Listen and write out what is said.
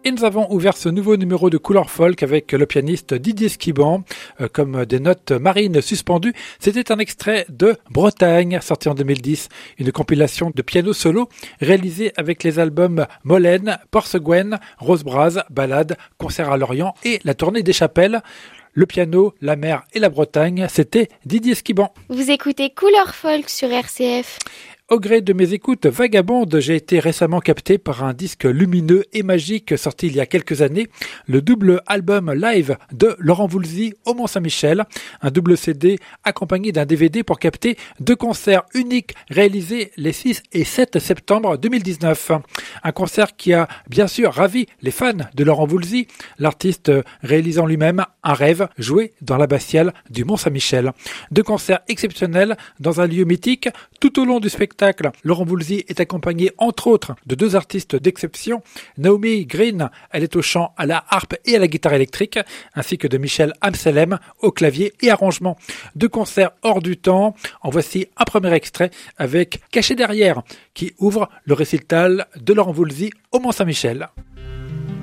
Et nous avons ouvert ce nouveau numéro de Couleur Folk avec le pianiste Didier Skiban, comme des notes marines suspendues. C'était un extrait de Bretagne, sorti en 2010, une compilation de piano solo réalisée avec les albums Molène, Porceguen, Rose Braz, Ballade, Concert à Lorient et la tournée des chapelles. Le piano, la mer et la Bretagne, c'était Didier Skiban. Vous écoutez Couleur Folk sur RCF. Au gré de mes écoutes vagabondes, j'ai été récemment capté par un disque lumineux et magique sorti il y a quelques années, le double album live de Laurent Voulzy au Mont-Saint-Michel, un double CD accompagné d'un DVD pour capter 2 concerts uniques réalisés les 6 et 7 septembre 2019. Un concert qui a bien sûr ravi les fans de Laurent Voulzy, l'artiste réalisant lui-même un rêve joué dans l'abbatiale du Mont-Saint-Michel. 2 concerts exceptionnels dans un lieu mythique. Tout au long du spectacle, Laurent Voulzy est accompagné entre autres de 2 artistes d'exception. Naomi Green, elle est au chant, à la harpe et à la guitare électrique, ainsi que de Michel Amselem au clavier et arrangement. 2 concerts hors du temps. En voici un premier extrait avec Caché derrière, qui ouvre le récital de Laurent Voulzy au Mont-Saint-Michel.